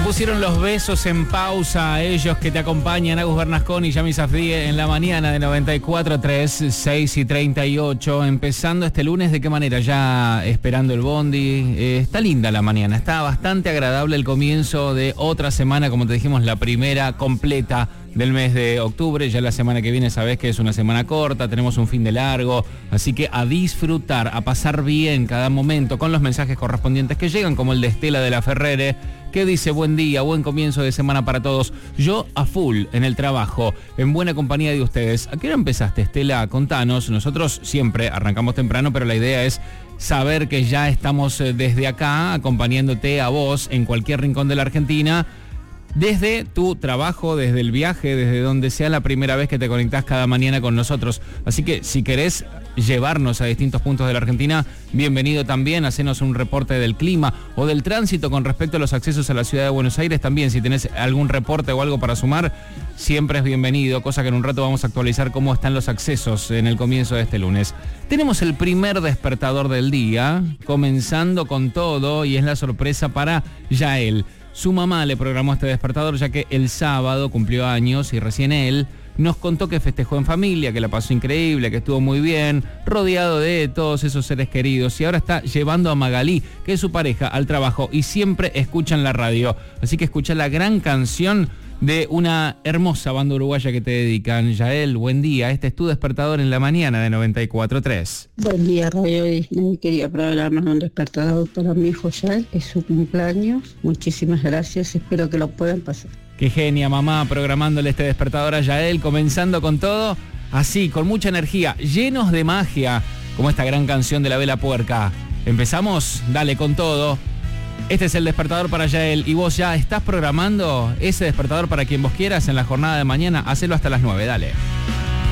pusieron los besos en pausa a ellos que te acompañan, Agus Bernasconi y Yami Safdie en la mañana de 94.3, 6:38, empezando este lunes. ¿De qué manera? Ya esperando el bondi. Está linda la mañana, está bastante agradable el comienzo de otra semana, como te dijimos, la primera completa del mes de octubre. Ya la semana que viene sabés que es una semana corta, tenemos un fin de largo, así que a disfrutar, a pasar bien cada momento con los mensajes correspondientes que llegan, como el de Estela de la Ferrere, que dice: buen día, buen comienzo de semana para todos. Yo a full en el trabajo, en buena compañía de ustedes. ¿A qué hora empezaste, Estela? Contanos. Nosotros siempre arrancamos temprano, pero la idea es saber que ya estamos desde acá acompañándote a vos en cualquier rincón de la Argentina, desde tu trabajo, desde el viaje, desde donde sea la primera vez que te conectás cada mañana con nosotros. Así que si querés llevarnos a distintos puntos de la Argentina, bienvenido también. Hacenos un reporte del clima o del tránsito con respecto a los accesos a la ciudad de Buenos Aires. También, si tenés algún reporte o algo para sumar, siempre es bienvenido, cosa que en un rato vamos a actualizar cómo están los accesos en el comienzo de este lunes. Tenemos el primer despertador del día, comenzando con todo, y es la sorpresa para Yael. Su mamá le programó este despertador ya que el sábado cumplió años y recién él nos contó que festejó en familia, que la pasó increíble, que estuvo muy bien, rodeado de todos esos seres queridos, y ahora está llevando a Magalí, que es su pareja, al trabajo, y siempre escuchan la radio. Así que escucha la gran canción de una hermosa banda uruguaya que te dedican. Yael, buen día. Este es tu despertador en la mañana de 94.3. Buen día, Radio Disney. Quería programar un despertador para mi hijo Yael, es su cumpleaños. Muchísimas gracias, espero que lo puedan pasar. Qué genia, mamá, programándole este despertador a Yael, comenzando con todo, así, con mucha energía, llenos de magia, como esta gran canción de La Vela Puerca. ¿Empezamos? Dale con todo. Este es el despertador para Yael, y vos ya estás programando ese despertador para quien vos quieras en la jornada de mañana. Hacelo hasta las 9, dale.